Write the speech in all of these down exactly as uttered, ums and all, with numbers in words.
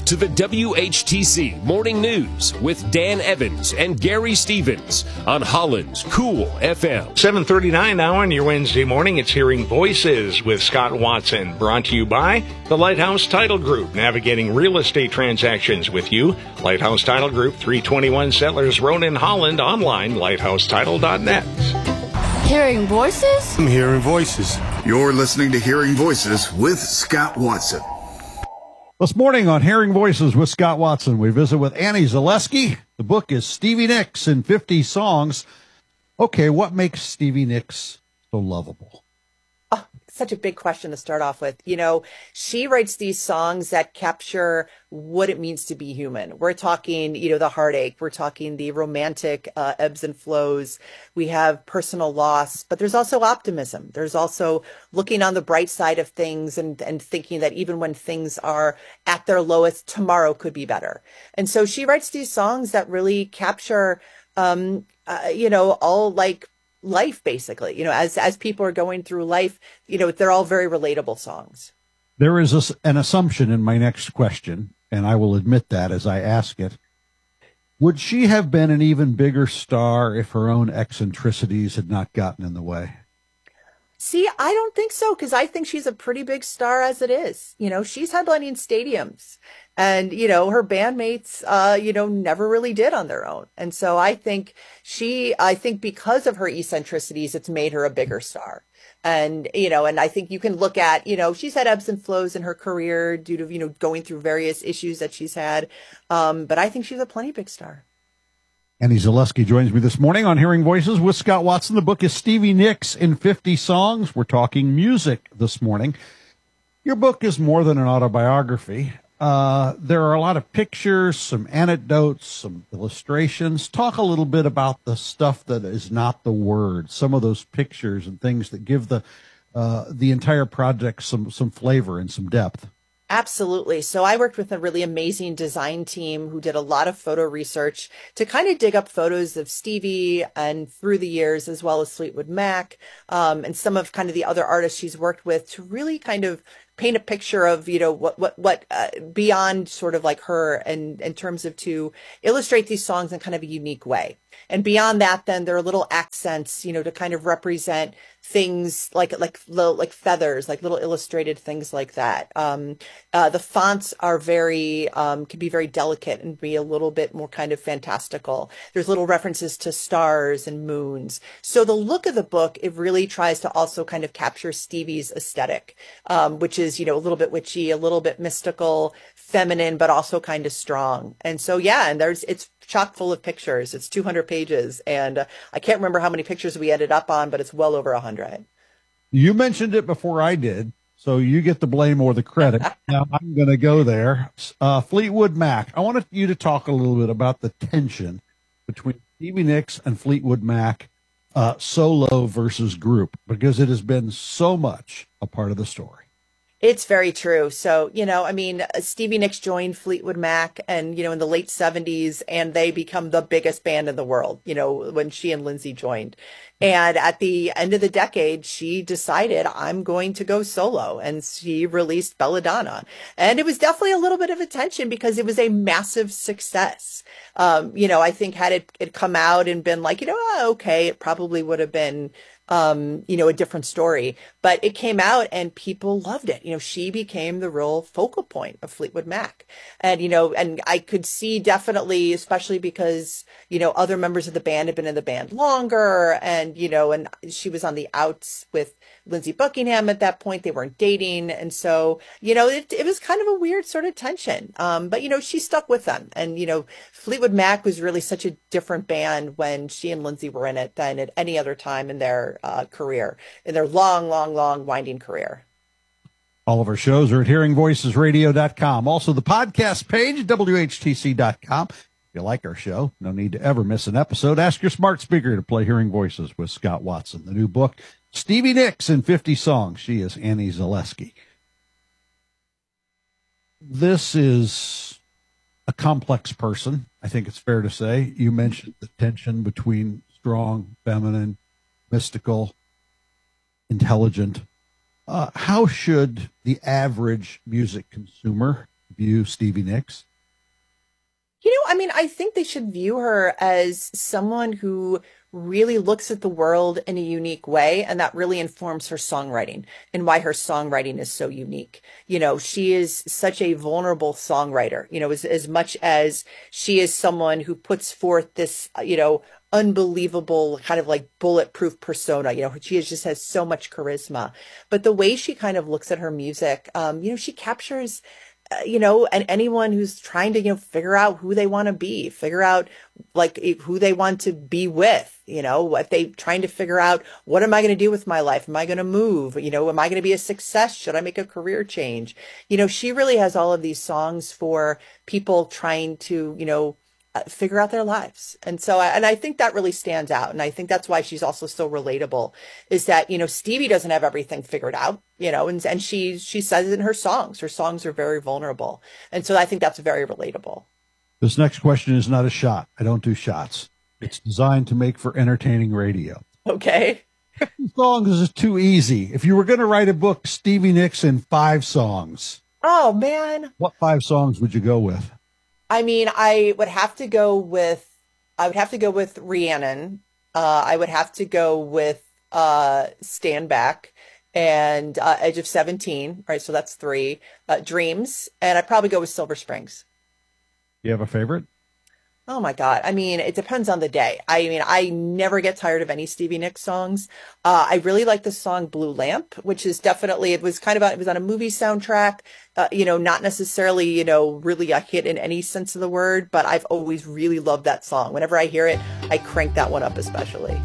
to the W H T C Morning News with Dan Evans and Gary Stevens on Holland's Cool F M. seven thirty-nine now on your Wednesday morning. It's Hearing Voices with Scott Watson, brought to you by the Lighthouse Title Group, navigating real estate transactions with you. Lighthouse Title Group, three twenty-one Settlers Road in Holland, online, lighthouse title dot net. Hearing Voices? I'm hearing voices. You're listening to Hearing Voices with Scott Watson. This morning on Hearing Voices with Scott Watson, we visit with Annie Zaleski. The book is Stevie Nicks in fifty songs. Okay, what makes Stevie Nicks so lovable? Oh, such a big question to start off with. You know, she writes these songs that capture what it means to be human. We're talking, you know, the heartache. We're talking the romantic uh, ebbs and flows. We have personal loss, but there's also optimism. There's also looking on the bright side of things and, and thinking that even when things are at their lowest, tomorrow could be better. And so she writes these songs that really capture, um, uh, you know, all like life, basically, you know, as, as people are going through life, you know, they're all very relatable songs. There is a, an assumption in my next question, and I will admit that as I ask it. Would she have been an even bigger star if her own eccentricities had not gotten in the way? See, I don't think so, because I think she's a pretty big star as it is. You know, she's headlining stadiums. And, you know, her bandmates, uh, you know, never really did on their own. And so I think she, I think because of her eccentricities, it's made her a bigger star. And, you know, and I think you can look at, you know, she's had ebbs and flows in her career due to, you know, going through various issues that she's had. Um, but I think she's a plenty big star. Annie Zaleski joins me this morning on Hearing Voices with Scott Watson. The book is Stevie Nicks in fifty songs. We're talking music this morning. Your book is more than an autobiography. Uh, there are a lot of pictures, some anecdotes, some illustrations. Talk a little bit about the stuff that is not the words, some of those pictures and things that give the uh, the entire project some some flavor and some depth. Absolutely. So I worked with a really amazing design team who did a lot of photo research to kind of dig up photos of Stevie and through the years, as well as Fleetwood Mac, um, and some of kind of the other artists she's worked with to really kind of paint a picture of, you know, what, what, what, uh, beyond sort of like her and in terms of to illustrate these songs in kind of a unique way. And beyond that, then there are little accents, you know, to kind of represent things like, like little, like feathers, like little illustrated things like that. Um, uh, the fonts are very, um, can be very delicate and be a little bit more kind of fantastical. There's little references to stars and moons. So the look of the book, it really tries to also kind of capture Stevie's aesthetic, um, which is, you know, a little bit witchy, a little bit mystical, feminine, but also kind of strong. And so, yeah, and there's, it's chock full of pictures. It's two hundred pages. And uh, I can't remember how many pictures we ended up on, but it's well over one hundred. You mentioned it before I did, so you get the blame or the credit. Now I'm going to go there. Uh, Fleetwood Mac. I wanted you to talk a little bit about the tension between Stevie Nicks and Fleetwood Mac, uh, solo versus group, because it has been so much a part of the story. It's very true. So, you know, I mean, Stevie Nicks joined Fleetwood Mac and, you know, in the late seventies, and they become the biggest band in the world, you know, when she and Lindsay joined. And at the end of the decade, she decided, I'm going to go solo. And she released Belladonna. And it was definitely a little bit of a tension because it was a massive success. Um, you know, I think had it, it come out and been like, you know, oh, okay, it probably would have been um, you know, a different story, but it came out and people loved it. You know, she became the real focal point of Fleetwood Mac. And, you know, and I could see definitely, especially because, you know, other members of the band had been in the band longer and, you know, and she was on the outs with Lindsey Buckingham at that point. They weren't dating. And so, you know, it, it was kind of a weird sort of tension. Um, but, you know, she stuck with them. And, you know, Fleetwood Mac was really such a different band when she and Lindsey were in it than at any other time in their uh, career, in their long, long, long winding career. All of our shows are at hearing voices radio dot com. Also, the podcast page, W H T C dot com. If you like our show, no need to ever miss an episode. Ask your smart speaker to play Hearing Voices with Scott Watson. The new book, Stevie Nicks in fifty songs. She is Annie Zaleski. This is a complex person, I think it's fair to say. You mentioned the tension between strong, feminine, mystical, intelligent. Uh, how should the average music consumer view Stevie Nicks? You know, I mean, I think they should view her as someone who really looks at the world in a unique way, and that really informs her songwriting and why her songwriting is so unique. You know, she is such a vulnerable songwriter, you know, as, as much as she is someone who puts forth this, you know, unbelievable kind of like bulletproof persona. You know, she is, just has so much charisma, but the way she kind of looks at her music, um, you know, she captures Uh, you know, and anyone who's trying to, you know, figure out who they want to be, figure out like who they want to be with, you know, if they trying to figure out, what am I going to do with my life? Am I going to move? You know, am I going to be a success? Should I make a career change? You know, she really has all of these songs for people trying to, you know, uh, figure out their lives. And so, I, and I think that really stands out. And I think that's why she's also so relatable, is that, you know, Stevie doesn't have everything figured out, you know, and, and she, she says it in her songs. Her songs are very vulnerable. And so I think that's very relatable. This next question is not a shot. I don't do shots. It's designed to make for entertaining radio. Okay. Songs is too easy. If you were going to write a book, Stevie Nicks in five songs. Oh, man. What five songs would you go with? I mean, I would have to go with, I would have to go with Rhiannon. Uh, I would have to go with uh, Stand Back and uh, Edge of seventeen. Right. So that's three. Uh, Dreams. And I'd probably go with Silver Springs. You have a favorite? Oh my God. I mean, it depends on the day. I mean, I never get tired of any Stevie Nicks songs. Uh, I really like the song Blue Lamp, which is definitely, it was kind of, a, it was on a movie soundtrack, uh, you know, not necessarily, you know, really a hit in any sense of the word, but I've always really loved that song. Whenever I hear it, I crank that one up especially.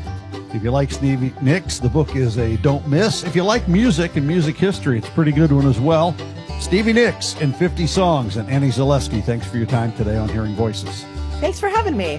If you like Stevie Nicks, the book is a don't miss. If you like music and music history, it's a pretty good one as well. Stevie Nicks in fifty songs. And Annie Zaleski, thanks for your time today on Hearing Voices. Thanks for having me.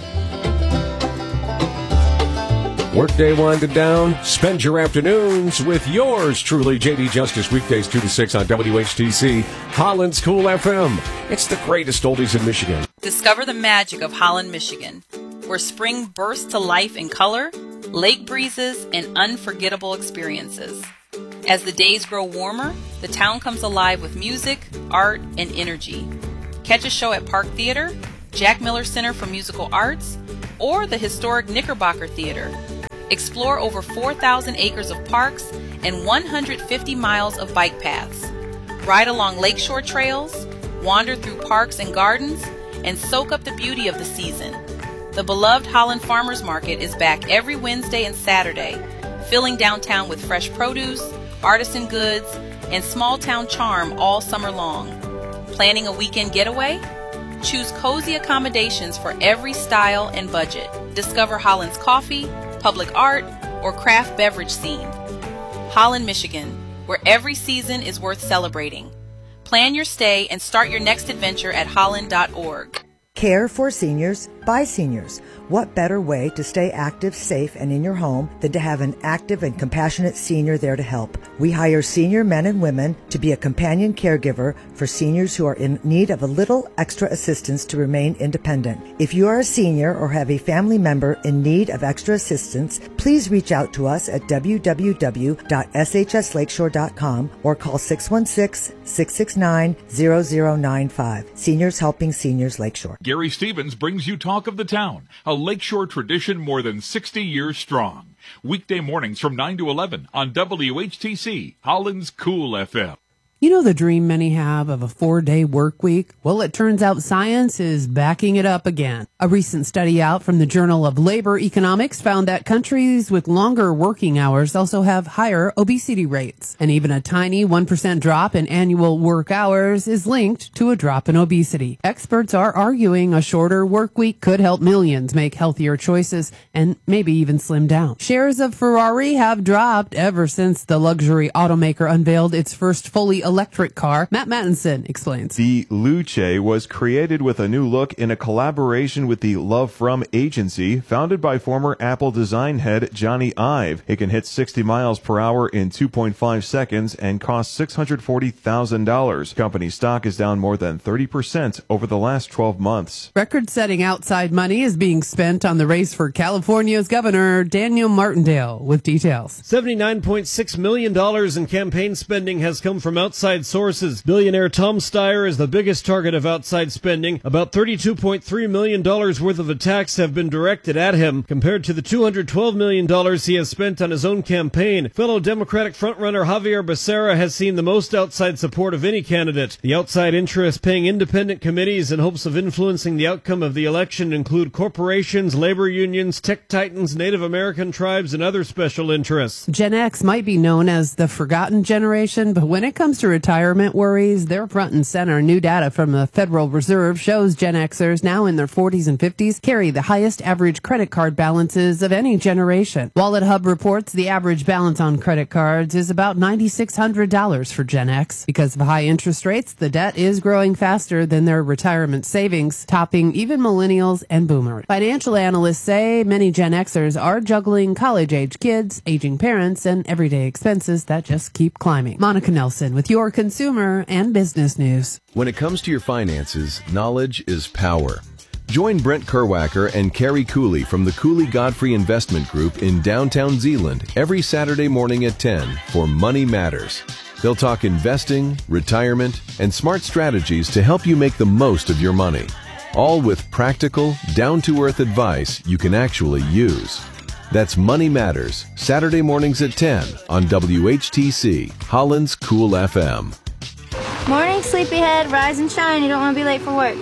Workday winded down. Spend your afternoons with yours truly, J D Justice, weekdays two to six on W H T C, Holland's Cool F M. It's the greatest oldies in Michigan. Discover the magic of Holland, Michigan, where spring bursts to life in color, lake breezes, and unforgettable experiences. As the days grow warmer, the town comes alive with music, art, and energy. Catch a show at Park Theater, Jack Miller Center for Musical Arts, or the historic Knickerbocker Theater. Explore over four thousand acres of parks and one hundred fifty miles of bike paths. Ride along lakeshore trails, wander through parks and gardens, and soak up the beauty of the season. The beloved Holland Farmers Market is back every Wednesday and Saturday, filling downtown with fresh produce, artisan goods, and small town charm all summer long. Planning a weekend getaway? Choose cozy accommodations for every style and budget. Discover Holland's coffee, public art, or craft beverage scene. Holland, Michigan, where every season is worth celebrating. Plan your stay and start your next adventure at holland dot org. Care for seniors by seniors. What better way to stay active, safe, and in your home than to have an active and compassionate senior there to help? We hire senior men and women to be a companion caregiver for seniors who are in need of a little extra assistance to remain independent. If you are a senior or have a family member in need of extra assistance, please reach out to us at w w w dot s h s lakeshore dot com or call six one six, six six nine, zero zero nine five. Seniors Helping Seniors Lakeshore. Gary Stevens brings you Talk of the Town, a Lakeshore tradition more than sixty years strong. Weekday mornings from nine to eleven on W H T C, Holland's Cool F M. You know the dream many have of a four-day work week? Well, it turns out science is backing it up again. A recent study out from the Journal of Labor Economics found that countries with longer working hours also have higher obesity rates. And even a tiny one percent drop in annual work hours is linked to a drop in obesity. Experts are arguing a shorter work week could help millions make healthier choices and maybe even slim down. Shares of Ferrari have dropped ever since the luxury automaker unveiled its first fully electric car. Matt Mattinson explains. The Luce was created with a new look in a collaboration with the Love From agency, founded by former Apple design head Johnny Ive. It can hit sixty miles per hour in two point five seconds and costs six hundred forty thousand dollars. Company stock is down more than thirty percent over the last twelve months. Record-setting outside money is being spent on the race for California's Governor Daniel Martindale with details. seventy-nine point six million dollars in campaign spending has come from outside outside sources. Billionaire Tom Steyer is the biggest target of outside spending. About thirty-two point three million dollars worth of attacks have been directed at him, compared to the two hundred twelve million dollars he has spent on his own campaign. Fellow Democratic frontrunner Javier Becerra has seen the most outside support of any candidate. The outside interests paying independent committees in hopes of influencing the outcome of the election include corporations, labor unions, tech titans, Native American tribes, and other special interests. Gen X might be known as the forgotten generation, but when it comes to retirement worries, they're front and center. New data from the Federal Reserve shows Gen Xers now in their forties and fifties carry the highest average credit card balances of any generation. Wallet Hub reports the average balance on credit cards is about nine thousand six hundred dollars for Gen X. Because of high interest rates, the debt is growing faster than their retirement savings, topping even millennials and boomers. Financial analysts say many Gen Xers are juggling college-age kids, aging parents, and everyday expenses that just keep climbing. Monica Nelson with your consumer and business news. When it comes to your finances, knowledge is power. Join Brent Kerwacker and Carrie Cooley from the Cooley Godfrey Investment Group in downtown Zeeland every Saturday morning at ten for Money Matters. They'll talk investing, retirement, and smart strategies to help you make the most of your money. All with practical, down-to-earth advice you can actually use. That's Money Matters, Saturday mornings at ten on W H T C, Holland's Cool F M. Morning, sleepyhead. Rise and shine. You don't want to be late for work.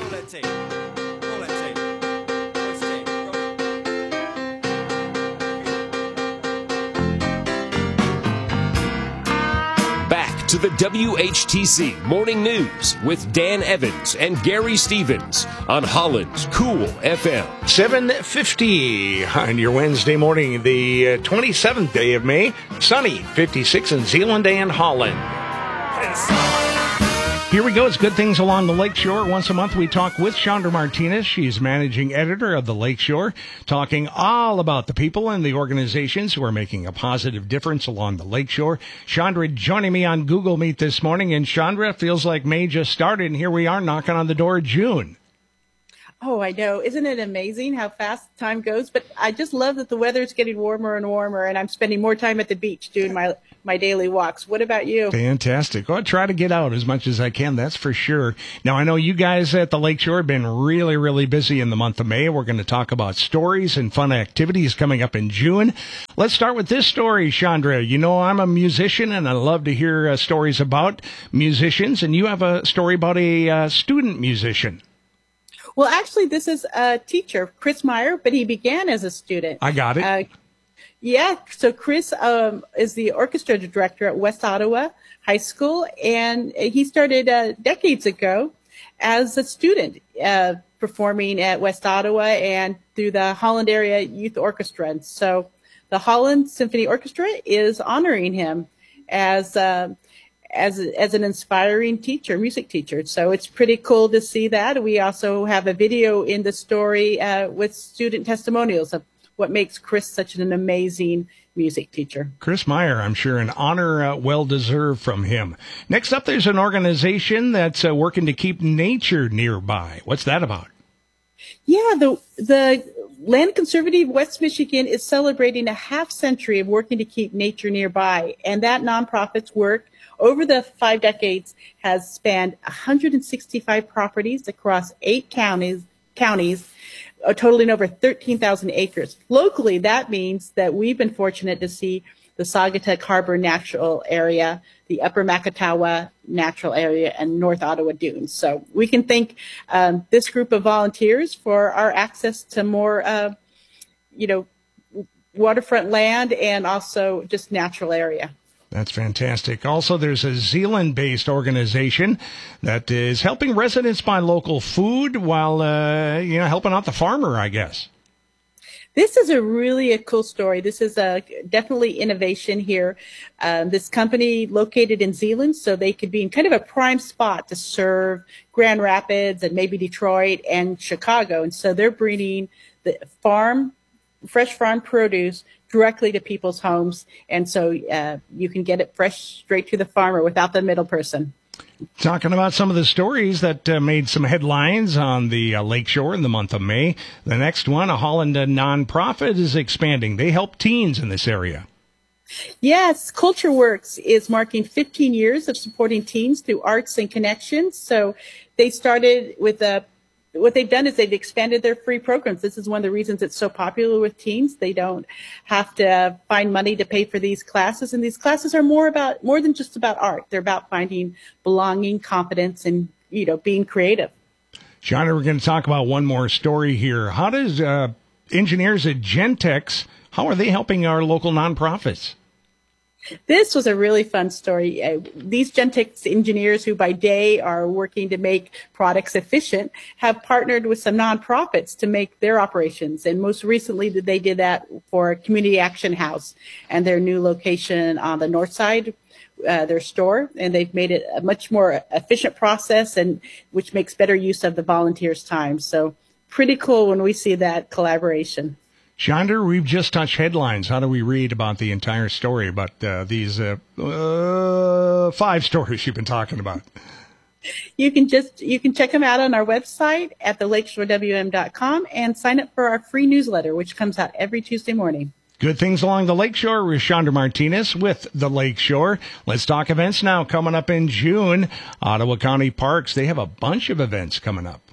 Back to the W H T C Morning News with Dan Evans and Gary Stevens on Holland's Cool F M. seven fifty on your Wednesday morning, the twenty-seventh day of May. Sunny, fifty-six in Zeeland and Holland. Here we go. It's Good Things Along the Lakeshore. Once a month, we talk with Chandra Martinez. She's managing editor of the Lakeshore, talking all about the people and the organizations who are making a positive difference along the Lakeshore. Chandra joining me on Google Meet this morning. And Chandra, feels like May just started, and here we are knocking on the door of June. Oh, I know. Isn't it amazing how fast time goes? But I just love that the weather's getting warmer and warmer, and I'm spending more time at the beach doing my my daily walks. What about you? Fantastic. Well, I try to get out as much as I can, that's for sure. Now, I know you guys at the Lakeshore have been really, really busy in the month of May. We're going to talk about stories and fun activities coming up in June. Let's start with this story, Chandra. You know, I'm a musician, and I love to hear uh, stories about musicians, and you have a story about a uh, student musician. Well, actually, this is a teacher, Chris Meyer, but he began as a student. I got it. Uh, yeah, so Chris um, is the orchestra director at West Ottawa High School, and he started uh, decades ago as a student uh, performing at West Ottawa and through the Holland Area Youth Orchestra. And so the Holland Symphony Orchestra is honoring him as uh, as as an inspiring teacher, music teacher. So it's pretty cool to see that. We also have a video in the story uh, with student testimonials of what makes Chris such an amazing music teacher. Chris Meyer, I'm sure an honor uh, well-deserved from him. Next up, there's an organization that's uh, working to keep nature nearby. What's that about? Yeah, the the Land Conservative West Michigan is celebrating a half century of working to keep nature nearby, and that nonprofit's work over the five decades has spanned one hundred sixty-five properties across eight counties, counties, uh, totaling over thirteen thousand acres. Locally, that means that we've been fortunate to see the Saugatuck Harbor Natural Area, the Upper Macatawa Natural Area, and North Ottawa Dunes. So we can thank um, this group of volunteers for our access to more, uh, you know, waterfront land and also just natural area. That's fantastic. Also, there's a Zeeland-based organization that is helping residents buy local food while, uh, you know, helping out the farmer, I guess. This is a really a cool story. This is a definitely innovation here. Um, this company located in Zeeland, so they could be in kind of a prime spot to serve Grand Rapids and maybe Detroit and Chicago. And so they're bringing the farm, fresh farm produce directly to people's homes. And so uh, you can get it fresh straight to the farmer without the middle person. Talking about some of the stories that uh, made some headlines on the uh, Lakeshore in the month of May. The next one, a Holland uh, nonprofit, is expanding. They help teens in this area. Yes, Culture Works is marking fifteen years of supporting teens through arts and connections. So they started with a, what they've done is they've expanded their free programs. This is one of the reasons it's so popular with teens. They don't have to find money to pay for these classes. And these classes are more about, more than just about art. They're about finding belonging, confidence, and, you know, being creative. Chandra, we're going to talk about one more story here. How does uh, engineers at Gentex, how are they helping our local nonprofits? This was a really fun story. Uh, these Gentex engineers who by day are working to make products efficient have partnered with some nonprofits to make their operations. And most recently they did that for Community Action House and their new location on the north side, uh, their store. And they've made it a much more efficient process, and which makes better use of the volunteers' time. So pretty cool when we see that collaboration. Chandra, we've just touched headlines. How do we read about the entire story, about uh, these uh, uh, five stories you've been talking about? You can just you can check them out on our website at the lakeshore w m dot com and sign up for our free newsletter, which comes out every Tuesday morning. Good things along the Lakeshore with Chandra Martinez with the Lakeshore. Let's talk events now. Coming up in June, Ottawa County Parks, they have a bunch of events coming up.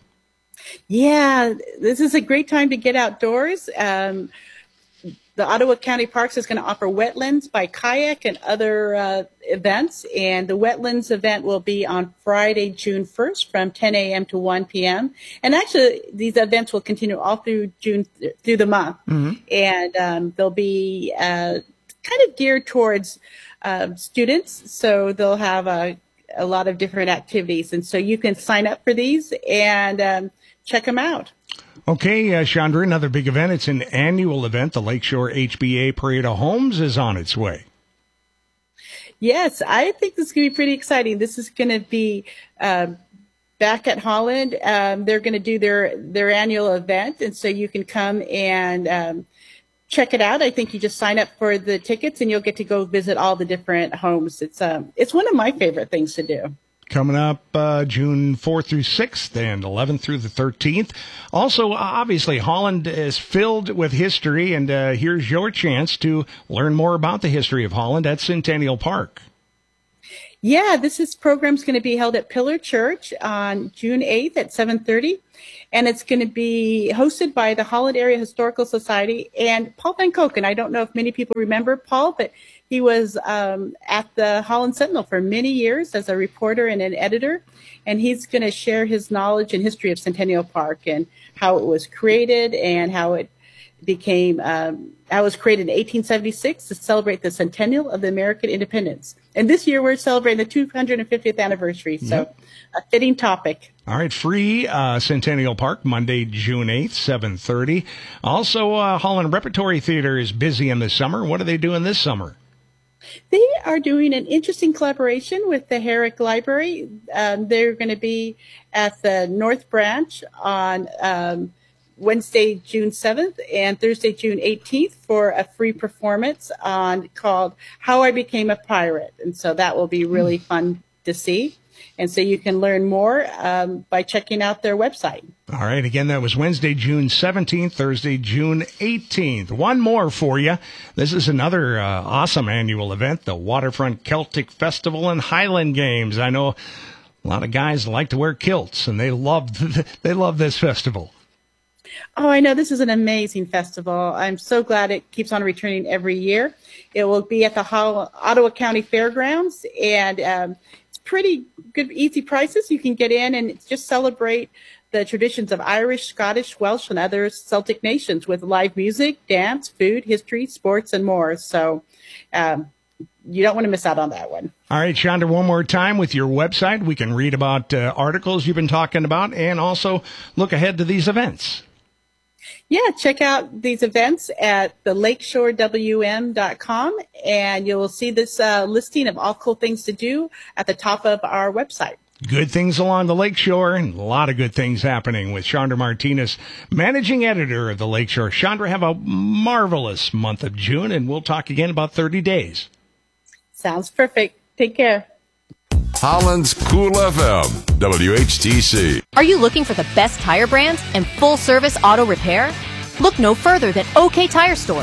Yeah, this is a great time to get outdoors. Um, the Ottawa County Parks is going to offer wetlands by kayak and other uh, events. And the wetlands event will be on Friday, June first from ten a.m. to one p.m. And actually, these events will continue all through June, through the month. Mm-hmm. And um, they'll be uh, kind of geared towards uh, students. So they'll have a, a lot of different activities. And so you can sign up for these and um, check them out. Okay, uh, Chandra, another big event. It's an annual event. The Lakeshore H B A Parade of Homes is on its way. Yes, I think this is going to be pretty exciting. This is going to be uh, back at Holland. Um, they're going to do their, their annual event, and so you can come and um, check it out. I think you just sign up for the tickets, and you'll get to go visit all the different homes. It's um, it's one of my favorite things to do. Coming up uh, June fourth through sixth and eleventh through the thirteenth. Also, obviously, Holland is filled with history, and uh, here's your chance to learn more about the history of Holland at Centennial Park. Yeah, this is program's going to be held at Pillar Church on June eighth at seven thirty, and it's going to be hosted by the Holland Area Historical Society and Paul Van Koken. I don't know if many people remember Paul, but he was um, at the Holland Sentinel for many years as a reporter and an editor, and he's going to share his knowledge and history of Centennial Park and how it was created and how it became, um, how it was created in eighteen seventy-six to celebrate the centennial of the American independence. And this year we're celebrating the two hundred fiftieth anniversary, so yep. A fitting topic. All right, free uh, Centennial Park, Monday, June eighth, seven thirty. Also, uh, Holland Repertory Theater is busy in the summer. What are they doing this summer? They are doing an interesting collaboration with the Herrick Library. Um, they're going to be at the North Branch on um, Wednesday, June seventh and Thursday, June eighteenth for a free performance on called How I Became a Pirate. And so that will be really fun to see. And so you can learn more um, by checking out their website. All right. Again, that was Wednesday, June seventeenth, Thursday, June eighteenth. One more for you. This is another uh, awesome annual event, the Waterfront Celtic Festival and Highland Games. I know a lot of guys like to wear kilts, and they love they love this festival. Oh, I know. This is an amazing festival. I'm so glad it keeps on returning every year. It will be at the Hol- Ottawa County Fairgrounds, and um, it's pretty good, easy prices. You can get in and just celebrate the traditions of Irish, Scottish, Welsh, and other Celtic nations with live music, dance, food, history, sports, and more. So um, you don't want to miss out on that one. All right, Chandra, one more time with your website. We can read about uh, articles you've been talking about and also look ahead to these events. Yeah, check out these events at the lakeshore w m dot com, and you'll see this uh, listing of all cool things to do at the top of our website. Good things along the Lakeshore, and a lot of good things happening with Chandra Martinez, managing editor of the Lakeshore. Chandra, have a marvelous month of June, and we'll talk again in about thirty days. Sounds perfect. Take care. Holland's Cool F M, W H T C. Are you looking for the best tire brands and full-service auto repair? Look no further than OK Tire Stores.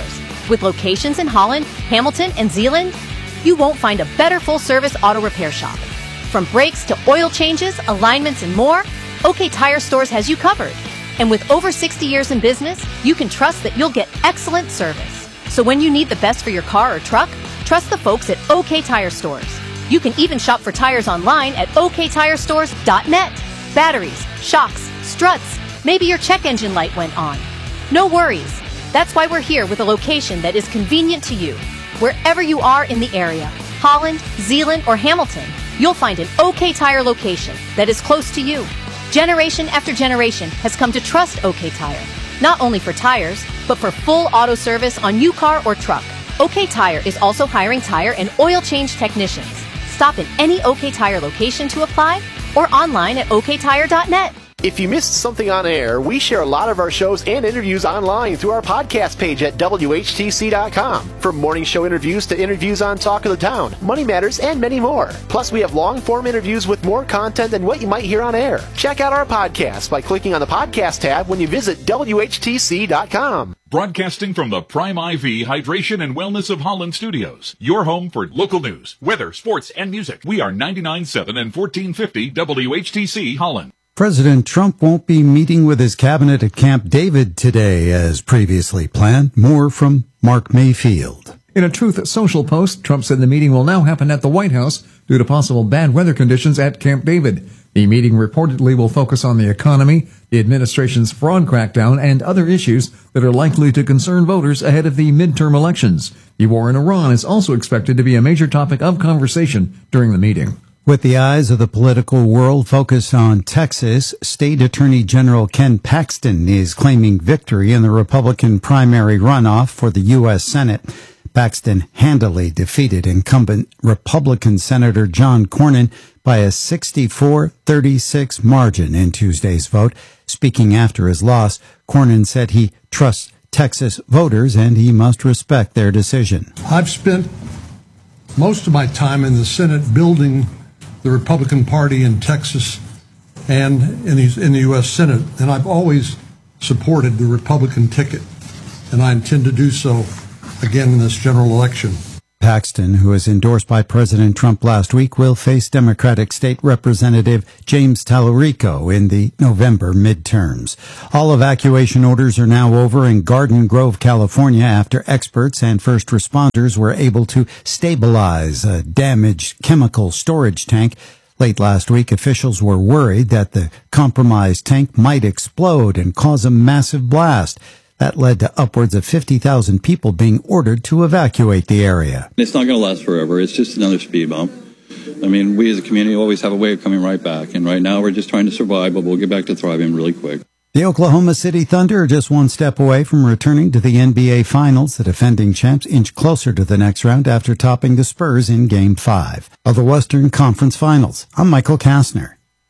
With locations in Holland, Hamilton, and Zeeland, you won't find a better full-service auto repair shop. From brakes to oil changes, alignments, and more, OK Tire Stores has you covered. And with over sixty years in business, you can trust that you'll get excellent service. So when you need the best for your car or truck, trust the folks at OK Tire Stores. You can even shop for tires online at O K tire stores dot net. Batteries, shocks, struts, maybe your check engine light went on. No worries. That's why we're here with a location that is convenient to you. Wherever you are in the area, Holland, Zeeland, or Hamilton, you'll find an OK Tire location that is close to you. Generation after generation has come to trust OK Tire, not only for tires, but for full auto service on your car or truck. OK Tire is also hiring tire and oil change technicians. Stop in any OK Tire location to apply or online at O K tire dot net. If you missed something on air, we share a lot of our shows and interviews online through our podcast page at W H T C dot com. From morning show interviews to interviews on Talk of the Town, Money Matters, and many more. Plus, we have long-form interviews with more content than what you might hear on air. Check out our podcast by clicking on the podcast tab when you visit W H T C dot com. Broadcasting from the Prime I V Hydration and Wellness of Holland Studios. Your home for local news, weather, sports, and music. We are ninety-nine point seven and fourteen fifty W H T C Holland. President Trump won't be meeting with his cabinet at Camp David today as previously planned. More from Mark Mayfield. In a Truth Social post, Trump said the meeting will now happen at the White House due to possible bad weather conditions at Camp David. The meeting reportedly will focus on the economy, the administration's fraud crackdown, and other issues that are likely to concern voters ahead of the midterm elections. The war in Iran is also expected to be a major topic of conversation during the meeting. With the eyes of the political world focused on Texas, State Attorney General Ken Paxton is claiming victory in the Republican primary runoff for the U S Senate. Paxton handily defeated incumbent Republican Senator John Cornyn by a sixty-four thirty-six margin in Tuesday's vote. Speaking after his loss, Cornyn said he trusts Texas voters and he must respect their decision. I've spent most of my time in the Senate building the Republican Party in Texas and in the, in the U S Senate, and I've always supported the Republican ticket, and I intend to do so again in this general election. Paxton, who was endorsed by President Trump last week, will face Democratic State Representative James Tallarico in the November midterms. All evacuation orders are now over in Garden Grove, California, after experts and first responders were able to stabilize a damaged chemical storage tank. Late last week, officials were worried that the compromised tank might explode and cause a massive blast. That led to upwards of fifty thousand people being ordered to evacuate the area. It's not going to last forever. It's just another speed bump. I mean, we as a community always have a way of coming right back. And right now we're just trying to survive, but we'll get back to thriving really quick. The Oklahoma City Thunder are just one step away from returning to the N B A Finals. The defending champs inch closer to the next round after topping the Spurs in Game five of the Western Conference Finals. I'm Michael Kastner.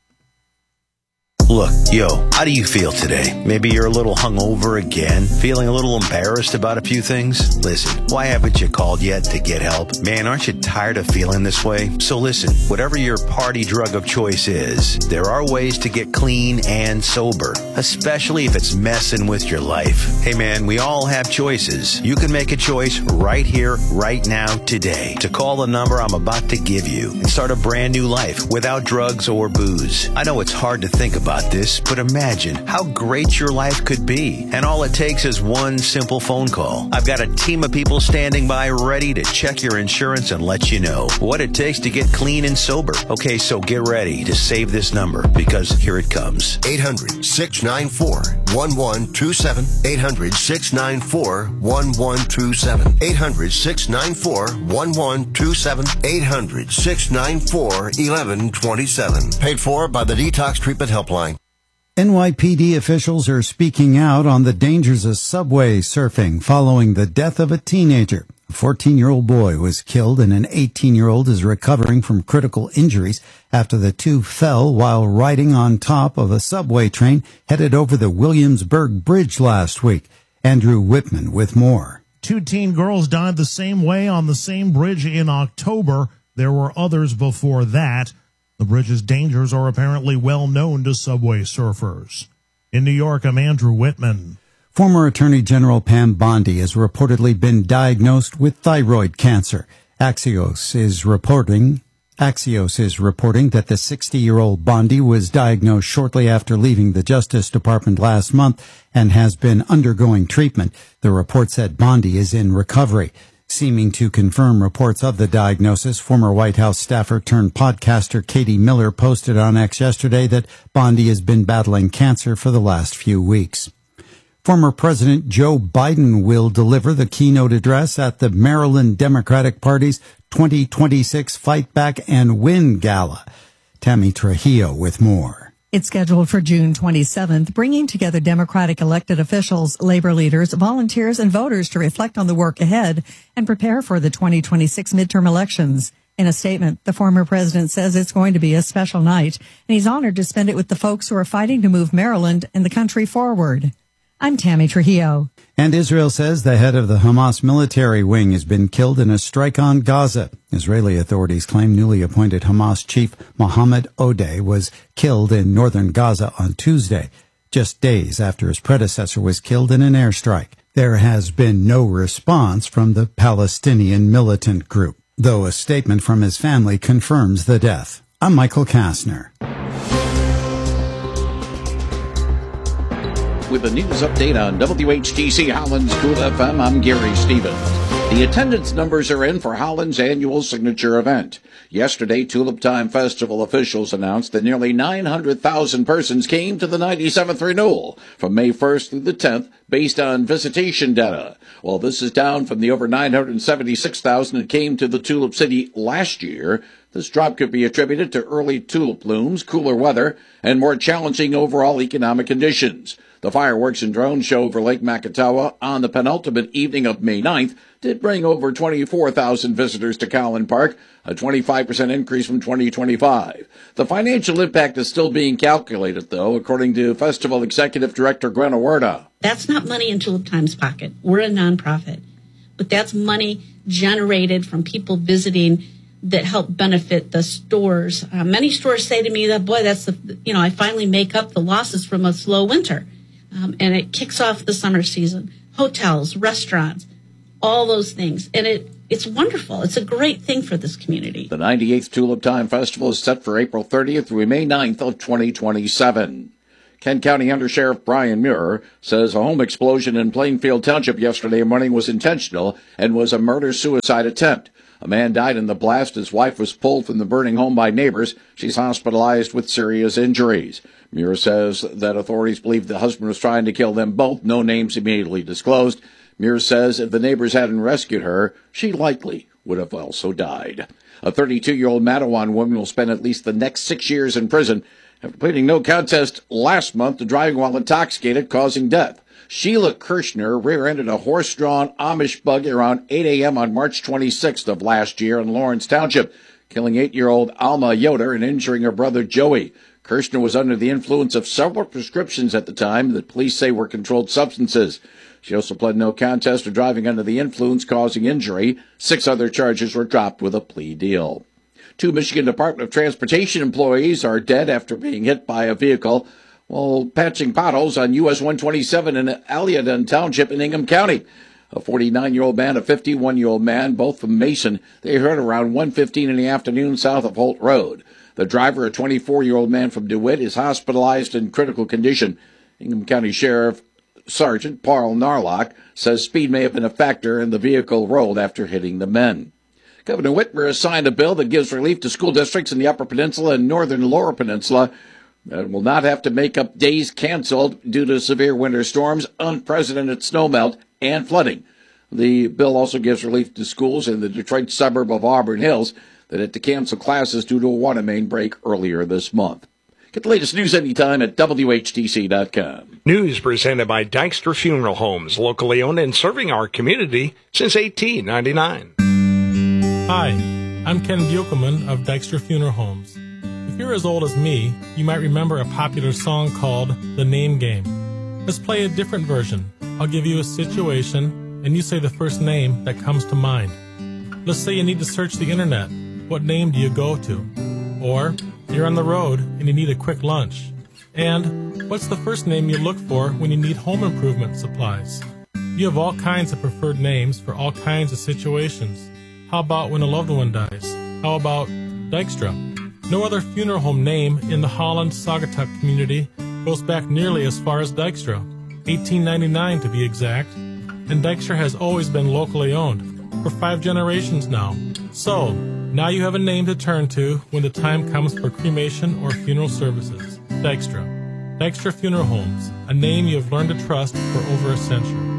Look, yo, how do you feel today? Maybe you're a little hungover again, feeling a little embarrassed about a few things? Listen, why haven't you called yet to get help? Man, aren't you tired of feeling this way? So listen, whatever your party drug of choice is, there are ways to get clean and sober, especially if it's messing with your life. Hey man, we all have choices. You can make a choice right here, right now, today, to call the number I'm about to give you and start a brand new life without drugs or booze. I know it's hard to think about this, but imagine how great your life could be. And all it takes is one simple phone call. I've got a team of people standing by ready to check your insurance and let you know what it takes to get clean and sober. Okay, so get ready to save this number because here it comes. eight hundred, six nine four, one one two seven. eight hundred, six nine four, one one two seven. eight hundred, six nine four, one one two seven. eight hundred, six nine four, one one two seven. Paid for by the Detox Treatment Helpline. N Y P D officials are speaking out on the dangers of subway surfing following the death of a teenager. A fourteen-year-old boy was killed and an eighteen-year-old is recovering from critical injuries after the two fell while riding on top of a subway train headed over the Williamsburg Bridge last week. Andrew Whitman with more. Two teen girls died the same way on the same bridge in October. There were others before that. The bridge's dangers are apparently well known to subway surfers. In New York, I'm Andrew Whitman. Former Attorney General Pam Bondi has reportedly been diagnosed with thyroid cancer. Axios is reporting Axios is reporting that the sixty-year-old Bondi was diagnosed shortly after leaving the Justice Department last month and has been undergoing treatment. The report said Bondi is in recovery. Seeming to confirm reports of the diagnosis, former White House staffer turned podcaster Katie Miller posted on X yesterday that Bondi has been battling cancer for the last few weeks. Former President Joe Biden will deliver the keynote address at the Maryland Democratic Party's twenty twenty-six Fight Back and Win Gala. Tammy Trujillo with more. It's scheduled for June twenty-seventh, bringing together Democratic elected officials, labor leaders, volunteers, and voters to reflect on the work ahead and prepare for the twenty twenty-six midterm elections. In a statement, the former president says it's going to be a special night, and he's honored to spend it with the folks who are fighting to move Maryland and the country forward. I'm Tammy Trujillo. And Israel says the head of the Hamas military wing has been killed in a strike on Gaza. Israeli authorities claim newly appointed Hamas chief Mohammed Odeh was killed in northern Gaza on Tuesday, just days after his predecessor was killed in an airstrike. There has been no response from the Palestinian militant group, though a statement from his family confirms the death. I'm Michael Kastner. With a news update on W H T C Holland's Cool F M, I'm Gary Stevens. The attendance numbers are in for Holland's annual signature event. Yesterday, Tulip Time Festival officials announced that nearly nine hundred thousand persons came to the ninety-seventh renewal from May first through the tenth based on visitation data. While this is down from the over nine hundred seventy-six thousand that came to the Tulip City last year, this drop could be attributed to early tulip blooms, cooler weather, and more challenging overall economic conditions. The fireworks and drone show over Lake Makatawa on the penultimate evening of May ninth did bring over twenty-four thousand visitors to Collin Park, a twenty-five percent increase from twenty twenty-five. The financial impact is still being calculated, though, according to Festival Executive Director Gwen Awerda. That's not money in Tulip Time's pocket. We're a nonprofit. But that's money generated from people visiting that help benefit the stores. Uh, many stores say to me that, boy, that's the, you know, I finally make up the losses from a slow winter. Um, and it kicks off the summer season. Hotels, restaurants, all those things. And it it's wonderful. It's a great thing for this community. The ninety-eighth Tulip Time Festival is set for April thirtieth through May ninth of twenty twenty-seven. Kent County Undersheriff Brian Muir says a home explosion in Plainfield Township yesterday morning was intentional and was a murder-suicide attempt. A man died in the blast. His wife was pulled from the burning home by neighbors. She's hospitalized with serious injuries. Muir says that authorities believe the husband was trying to kill them both. No names immediately disclosed. Muir says if the neighbors hadn't rescued her, she likely would have also died. A thirty-two-year-old Matawan woman will spend at least the next six years in prison after pleading no contest last month to driving while intoxicated, causing death. Sheila Kirshner rear-ended a horse-drawn Amish buggy around eight a.m. on March twenty-sixth of last year in Lawrence Township, killing eight-year-old Alma Yoder and injuring her brother Joey. Kirshner was under the influence of several prescriptions at the time that police say were controlled substances. She also pled no contest to driving under the influence causing injury. Six other charges were dropped with a plea deal. Two Michigan Department of Transportation employees are dead after being hit by a vehicle while patching potholes on U S one twenty-seven in Aliadon Township in Ingham County. A forty-nine-year-old man, a fifty-one-year-old man, both from Mason, they hurt around one fifteen in the afternoon south of Holt Road. The driver, a twenty-four-year-old man from DeWitt, is hospitalized in critical condition. Ingham County Sheriff Sergeant Paul Narlock says speed may have been a factor and the vehicle rolled after hitting the men. Governor Whitmer has signed a bill that gives relief to school districts in the Upper Peninsula and Northern Lower Peninsula that will not have to make up days canceled due to severe winter storms, unprecedented snowmelt, and flooding. The bill also gives relief to schools in the Detroit suburb of Auburn Hills that had to cancel classes due to a water main break earlier this month. Get the latest news anytime at W H T C dot com. News presented by Dykstra Funeral Homes, locally owned and serving our community since eighteen ninety-nine. Hi, I'm Ken Buchelman of Dykstra Funeral Homes. If you're as old as me, you might remember a popular song called The Name Game. Let's play a different version. I'll give you a situation, and you say the first name that comes to mind. Let's say you need to search the internet. What name do you go to? Or you're on the road and you need a quick lunch. And what's the first name you look for when you need home improvement supplies? You have all kinds of preferred names for all kinds of situations. How about when a loved one dies? How about Dykstra? No other funeral home name in the Holland Saugatuck community goes back nearly as far as Dykstra, eighteen ninety-nine to be exact, and Dykstra has always been locally owned, for five generations now. So, now you have a name to turn to when the time comes for cremation or funeral services. Dykstra. Dykstra Funeral Homes, a name you have learned to trust for over a century.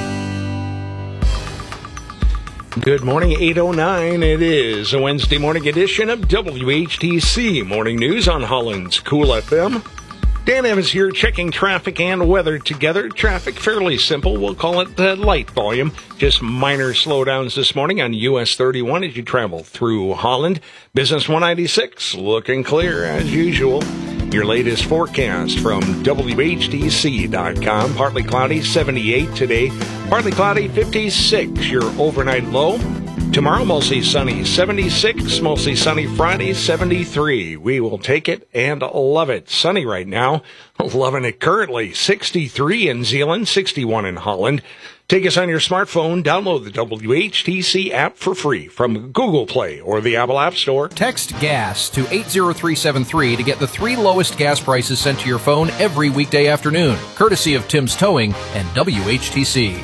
Good morning, eight oh nine. It is a Wednesday morning edition of W H T C Morning News on Holland's Cool F M. Dan Evans here checking traffic and weather together. Traffic fairly simple. We'll call it uh, light volume. Just minor slowdowns this morning on U S thirty-one as you travel through Holland. Business one ninety-six looking clear as usual. Your latest forecast from W H T C dot com. Partly cloudy, seventy-eight today. Partly cloudy, fifty-six. Your overnight low. Tomorrow, mostly sunny, seventy-six. Mostly sunny Friday, seventy-three. We will take it and love it. Sunny right now. Loving it currently. sixty-three in Zeeland, sixty-one in Holland. Take us on your smartphone. Download the W H T C app for free from Google Play or the Apple App Store. Text GAS to eight zero three seven three to get the three lowest gas prices sent to your phone every weekday afternoon, courtesy of Tim's Towing and W H T C.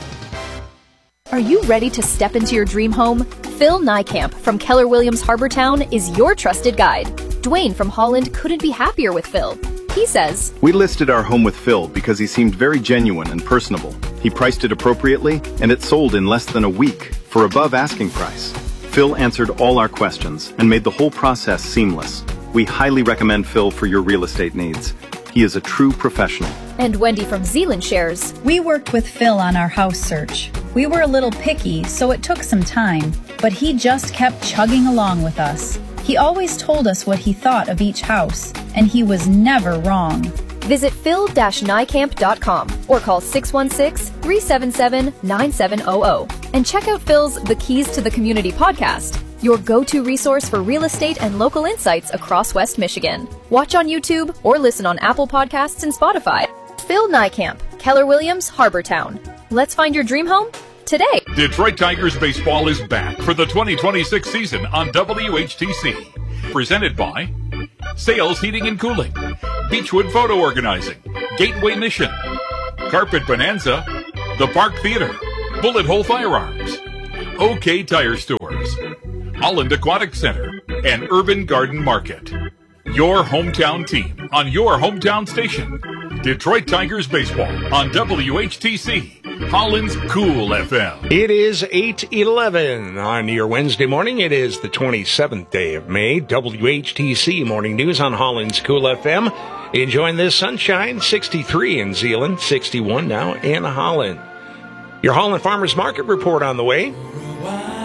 Are you ready to step into your dream home? Phil Niekamp from Keller Williams Harbortown is your trusted guide. Dwayne from Holland couldn't be happier with Phil. He says, "We listed our home with Phil because he seemed very genuine and personable. He priced it appropriately, and it sold in less than a week for above asking price. Phil answered all our questions and made the whole process seamless. We highly recommend Phil for your real estate needs. He is a true professional." And Wendy from Zeeland shares, "We worked with Phil on our house search. We were a little picky, so it took some time, but he just kept chugging along with us. He always told us what he thought of each house, and he was never wrong." Visit phil dash niekamp dot com or call six one six, three seven seven, nine seven zero zero and check out Phil's The Keys to the Community podcast, your go-to resource for real estate and local insights across West Michigan. Watch on YouTube or listen on Apple Podcasts and Spotify. Phil Niekamp, Keller Williams, Harbortown. Let's find your dream home today. Detroit Tigers baseball is back for the twenty twenty-six season on W H T C. Presented by Sales Heating and Cooling, Beechwood Photo Organizing, Gateway Mission, Carpet Bonanza, The Park Theater, Bullet Hole Firearms, OK Tire Stores, Holland Aquatic Center, and Urban Garden Market. Your hometown team on your hometown station. Detroit Tigers baseball on W H T C, Holland's Cool F M. It is eight eleven on your Wednesday morning. It is the twenty-seventh day of May. W H T C Morning News on Holland's Cool F M. Enjoying this sunshine, sixty-three in Zeeland, sixty-one now in Holland. Your Holland Farmers Market report on the way.